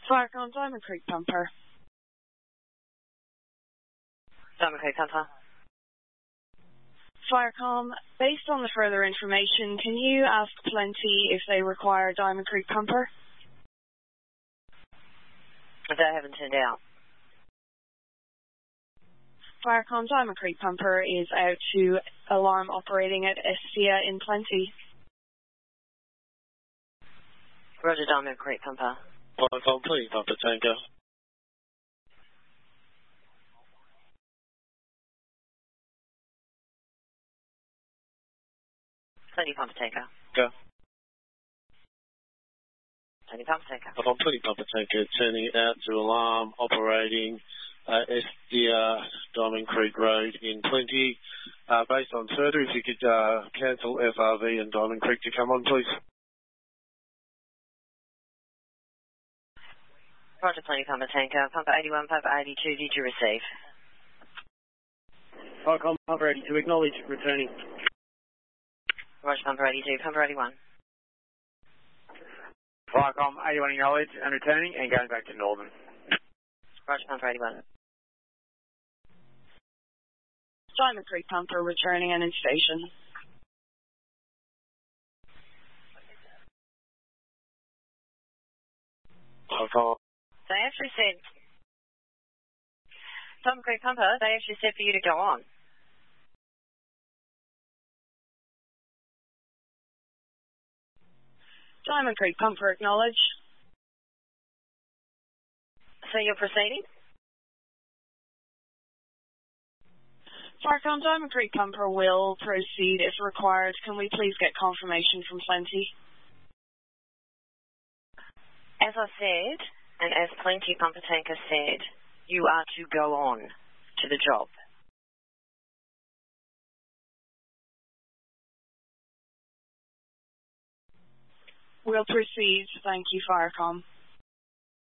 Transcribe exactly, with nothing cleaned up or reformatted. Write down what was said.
Firecom, Diamond Creek Pumper. Diamond Creek Pumper. Firecom, based on the further information, can you ask Plenty if they require Diamond Creek Pumper? They haven't turned out. Firecom, Diamond Creek Pumper is out to alarm operating at Estia in Plenty. Roger, Diamond Creek Pumper. Firecom, Plenty Pumper Tanker. Plenty Pumper Tanker. Go. Plenty Pumper Tanker. Firecom, Plenty Pumper Tanker, turning out to alarm operating uh, Estia, Diamond Creek Road in Plenty. Uh, based on further, if you could uh, cancel F R V and Diamond Creek to come on, please. Roger, Plenty Pumper Tanker. Pumper eighty-one, Pumper eighty-two, did you receive? Firecom, Pumper eighty-two, acknowledge, returning. Roger, Pumper eighty-two, Pumper eighty-one. Firecom, eighty-one, acknowledge, and returning, and going back to Northern. Roger, Pumper eighty-one. Diamond Creek Pumper returning and in station. Firecom. They actually said, Diamond Creek Pumper, they actually said for you to go on. Diamond Creek Pumper acknowledge. So you're proceeding? Firecom, Diamond Creek Pumper will proceed if required. Can we please get confirmation from Plenty? As I said, and as Plenty Pumper Tanker said, you are to go on to the job. We'll proceed. Thank you, Firecom.